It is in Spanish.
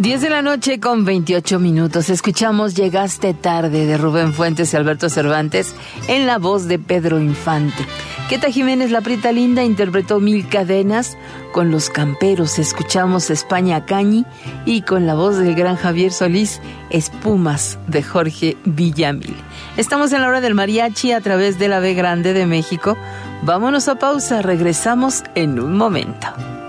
10 de la noche con 28 minutos. Escuchamos Llegaste tarde de Rubén Fuentes y Alberto Cervantes en la voz de Pedro Infante. Queta Jiménez, la Prieta Linda, interpretó Mil Cadenas. Con Los Camperos escuchamos España Cañi, y con la voz del gran Javier Solís, Espumas de Jorge Villamil. Estamos en la hora del mariachi a través de la B Grande de México. Vámonos a pausa, regresamos en un momento.